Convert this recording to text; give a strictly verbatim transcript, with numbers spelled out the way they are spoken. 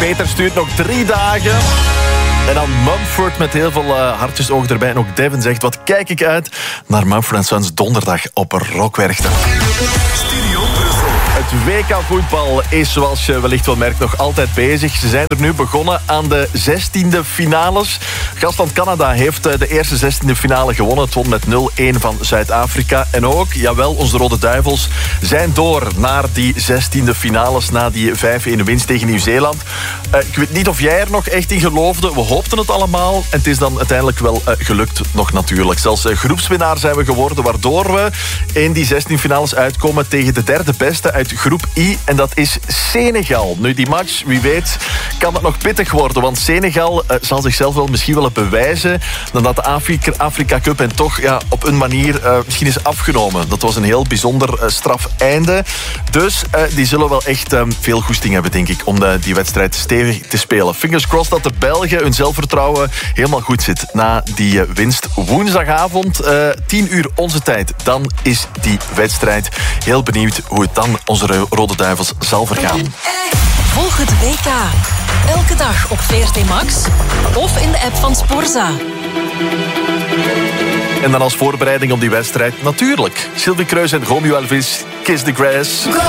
Peter stuurt nog drie dagen. En dan Mumford met heel veel uh, hartjesoog erbij. En ook Devin zegt, wat kijk ik uit naar Mumford en Sons donderdag op Rockwerchter. Studio Brussel. Het W K voetbal is, zoals je wellicht wel merkt, nog altijd bezig. Ze zijn er nu begonnen aan de zestiende finales. Gastland Canada heeft de eerste zestiende finale gewonnen. Het won met nul-een van Zuid-Afrika. En ook, jawel, onze Rode Duivels zijn door naar die zestiende finales na die vijf-een winst tegen Nieuw-Zeeland. Uh, ik weet niet of jij er nog echt in geloofde. We hoopten het allemaal. En het is dan uiteindelijk wel uh, gelukt nog natuurlijk. Zelfs uh, groepswinnaar zijn we geworden, waardoor we in die zestien finales uitkomen tegen de derde beste uit groep I. En dat is Senegal. Nu, die match, wie weet, kan het nog pittig worden. Want Senegal uh, zal zichzelf wel misschien willen bewijzen dan dat de Afrika, Afrika Cup en toch ja, op een manier uh, misschien is afgenomen. Dat was een heel bijzonder uh, straf einde. Dus uh, die zullen wel echt um, veel goesting hebben, denk ik, om de, die wedstrijd stevig te spelen. Fingers crossed dat de Belgen hun zelfvertrouwen helemaal goed zit na die uh, winst. Woensdagavond, uh, tien uur onze tijd. Dan is die wedstrijd. Heel benieuwd hoe het dan onze Rode Duivels zal vergaan. Volg het W K. Elke dag op V R T Max of in de app van Sporza. En dan als voorbereiding op die wedstrijd natuurlijk Sylvie Kreus en Romeo Elvis, Kiss the Grass.